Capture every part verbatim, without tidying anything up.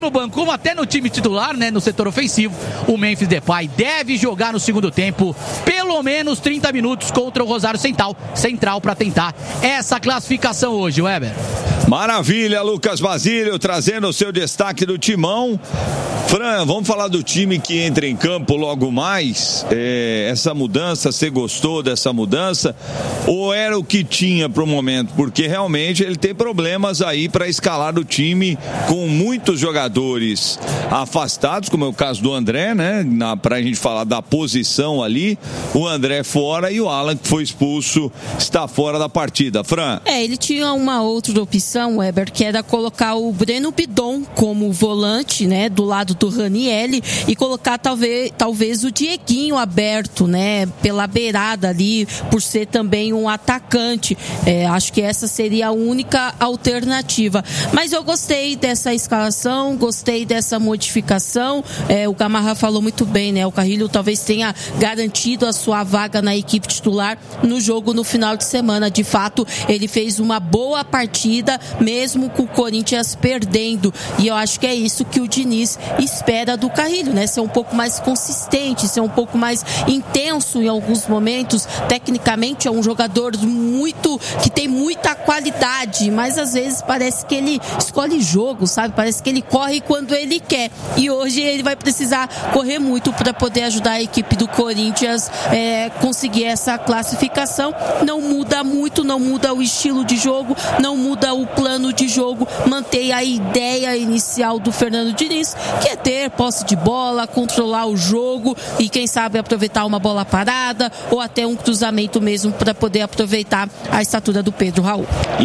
no banco, como até no time titular, né, no setor ofensivo, o Memphis Depay deve jogar no segundo tempo pelo menos trinta minutos contra o Rosário Central, Central para tentar essa classificação hoje, Weber. Maravilha, Lucas Basílio, trazendo o seu destaque do timão. Fran, vamos falar do time que entra em campo logo mais. É, essa mudança, você gostou dessa mudança? Ou era o que tinha para o momento? Porque realmente ele tem problemas aí para escalar o time com muitos jogadores afastados, como é o caso do André, né? Para a gente falar da posição ali, o André fora e o Alan, que foi expulso, está fora da partida. Fran? É, ele tinha uma outra opção, Weber, que era colocar o Breno Bidon como volante, né? Do lado do Ranielli e colocar talvez, talvez o Dieguinho aberto, né, pela beirada ali, por ser também um atacante. É, acho que essa seria a única alternativa. Mas eu gostei dessa escalação, gostei dessa modificação. É, o Gamarra falou muito bem, né? O Carrilho talvez tenha garantido a sua vaga na equipe titular no jogo no final de semana. De fato, ele fez uma boa partida, mesmo com o Corinthians perdendo. E eu acho que é isso que o Diniz espera do Carrilho, né? Ser um pouco mais consistente, ser um pouco mais intenso em alguns momentos. Tecnicamente é um jogador muito, que tem muita qualidade, mas às vezes parece que ele escolhe jogo, sabe? Parece que ele corre quando ele quer. E hoje ele vai precisar correr muito para poder ajudar a equipe do Corinthians é, conseguir essa classificação. Não muda muito, não muda o estilo de jogo, não muda o plano de jogo, mantém a ideia inicial do Fernando Diniz, que é ter posse de bola, controlar o jogo e quem sabe aproveitar uma bola parada ou até um cruzamento mesmo para poder aproveitar a estatura do Pedro Raul.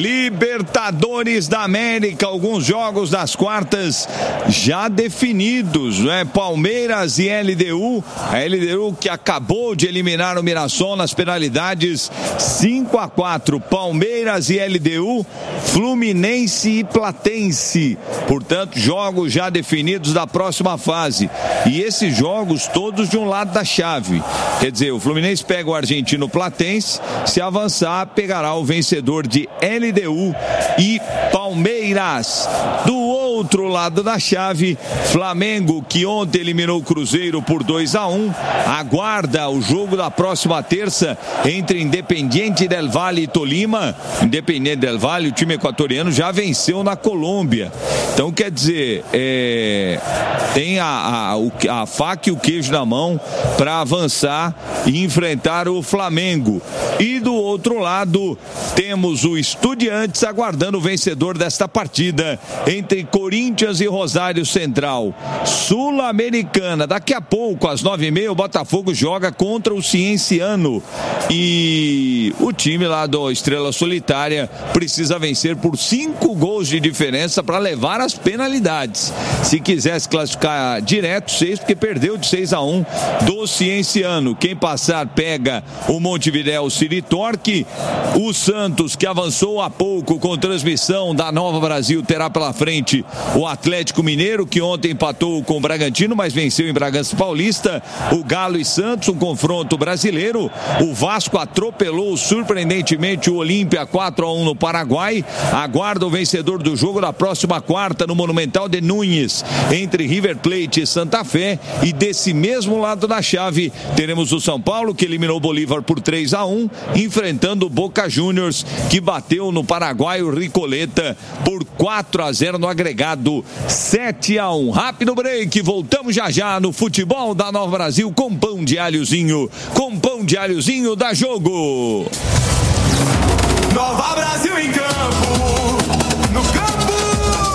Libertadores da América, alguns jogos das quartas já definidos, né? Palmeiras e L D U, a L D U que acabou de eliminar o Mirassol nas penalidades, cinco a quatro, Palmeiras e L D U, Fluminense e Platense, portanto jogos já definidos da próxima fase, e esses jogos todos de um lado da chave, quer dizer, o Fluminense pega o argentino Platense, se avançar pegará o vencedor de L D U e Palmeiras. Do outro lado da chave, Flamengo, que ontem eliminou o Cruzeiro por dois a um, aguarda o jogo da próxima terça entre Independiente del Valle e Tolima. Independiente del Valle, o time equatoriano já venceu na Colômbia, então quer dizer, é, tem a, a, a faca e o queijo na mão para avançar e enfrentar o Flamengo. E do outro lado temos o Estudiantes aguardando o vencedor desta partida entre Corinthians e Rosário Central. Sul-Americana, daqui a pouco às nove e meia o Botafogo joga contra o Cienciano e o time lá do Estrela Solitária precisa vencer por cinco gols de diferença para levar as penalidades. Se quisesse classificar direto, seis, porque perdeu de seis a um do Cienciano. Quem passar pega o Montevidéu City Torque. O Santos, que avançou há pouco com transmissão da Nova Brasil, terá pela frente o Atlético Mineiro, que ontem empatou com o Bragantino, mas venceu em Bragança Paulista. O Galo e Santos, um confronto brasileiro. O Vasco atropelou surpreendentemente o Olímpia quatro a um no Paraguai. Aguarda o vencedor do jogo da próxima quarta no Monumental de Núñez, entre River Plate e Santa Fé. E desse mesmo lado da chave teremos o São Paulo, que eliminou o Bolívar por três a um, enfrentando o Boca Juniors, que bateu no Paraguai o Ricoleta por quatro a zero no agregado, sete a um. Rápido break, voltamos já já no futebol da Nova Brasil com pão de alhozinho, com pão de alhozinho da Jogo. Nova Brasil.